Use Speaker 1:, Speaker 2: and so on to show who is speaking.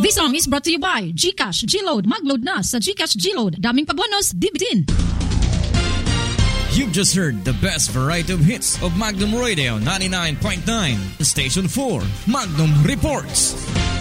Speaker 1: This song is brought to you by GCash Gload. Magload na sa GCash Gload. Daming pa-bonus, dibitin.
Speaker 2: You've just heard the best variety of hits of Magnum Radio 99.9, Station 4, Magnum Reports.